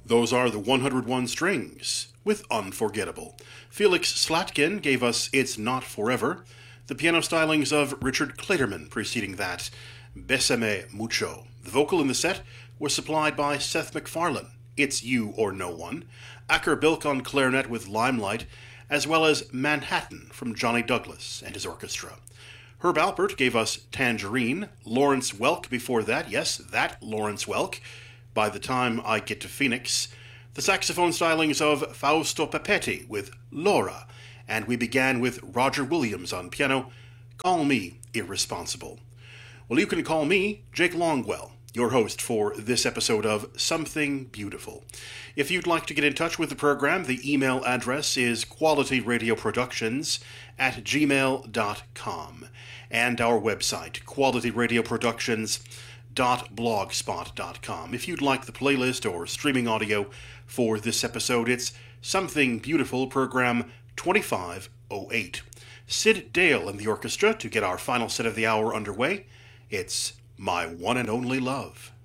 Those are the 101 Strings with Unforgettable. Felix Slatkin gave us It's Not Forever. The piano stylings of Richard Clayderman preceding that, Bésame Mucho. The vocal in the set was supplied by Seth MacFarlane, It's You or No One, Acker Bilk on clarinet with Limelight, as well as Manhattan from Johnny Douglas and his orchestra. Herb Alpert gave us Tangerine, Lawrence Welk before that, yes, that Lawrence Welk, By the Time I Get to Phoenix, the saxophone stylings of Fausto Papetti with Laura, and we began with Roger Williams on piano, Call Me Irresponsible. Well, you can call me Jake Longwell, your host for this episode of Something Beautiful. If you'd like to get in touch with the program, the email address is qualityradioproductions@gmail.com, and our website, qualityradioproductions.blogspot.com. If you'd like the playlist or streaming audio for this episode, it's Something Beautiful, program 2508. Sid Dale and the orchestra to get our final set of the hour underway. It's My One and Only Love.